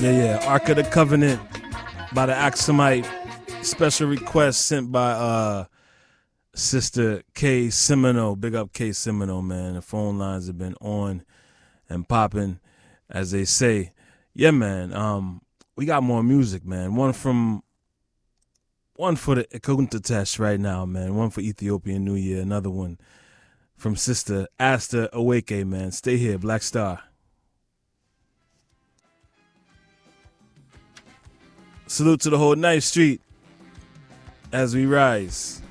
Yeah. Ark of the Covenant by the Axumite. Special request sent by Sister K Semino. Big up K Semino, man. The phone lines have been on and popping, as they say. Yeah, man. We got more music, man. One for the Ikuntatesh right now, man. One for Ethiopian New Year. Another one from Sister Asta Awake, man. Stay here, Black Star. Salute to the whole Knife Street as we rise.